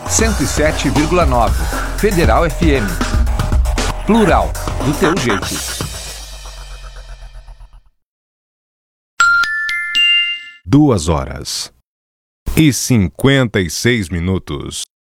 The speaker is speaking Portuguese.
107,9. Federal FM. Plural, do teu jeito. 2 horas e 56 minutos.